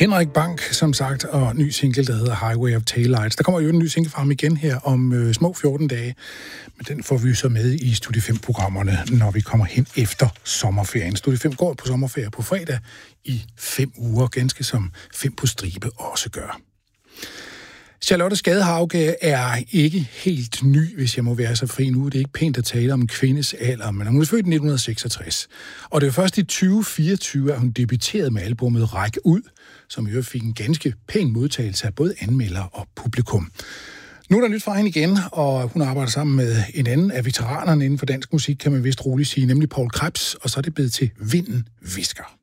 Henrik Bank, som sagt, og ny single, der hedder Highway of Taillights. Der kommer jo en ny single fra ham igen her om små 14 dage, men den får vi så med i Studie 5-programmerne, når vi kommer hen efter sommerferien. Studie 5 går på sommerferie på fredag i 5 uger, ganske som 5 på stribe også gør. Charlotte Skadehauge er ikke helt ny, hvis jeg må være så fri nu. Det er ikke pænt at tale om en kvindes alder, men hun er født i 1966. Og det var først i 2024, at hun debuterede med albumet Ræk Ud, som jo fik en ganske pæn modtagelse af både anmeldere og publikum. Nu er der nyt fra hende igen, og hun arbejder sammen med en anden af veteranerne inden for dansk musik, kan man vist roligt sige, nemlig Paul Krebs, og så er det blevet til Vinden Hvisker.